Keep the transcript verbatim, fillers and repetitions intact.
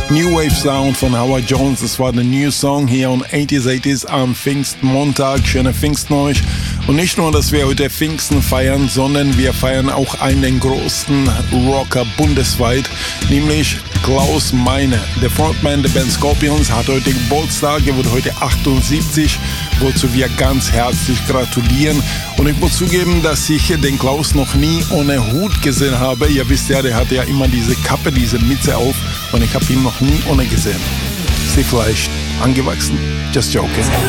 New Wave Sound von Howard Jones. Das war der New Song hier on achtziger achtziger am Pfingstmontag. Schöne Pfingsten euch. Und nicht nur, dass wir heute Pfingsten feiern, sondern wir feiern auch einen der größten Rocker bundesweit, nämlich Klaus Meine. Der Frontman der Band Scorpions hat heute Geburtstag, er wird heute achtundsiebzig, wozu wir ganz herzlich gratulieren. Und ich muss zugeben, dass ich den Klaus noch nie ohne Hut gesehen habe. Ihr wisst ja, der hat ja immer diese Kappe, diese Mütze auf und ich habe ihn noch nie ohne gesehen. Ist sie vielleicht angewachsen? Just joking.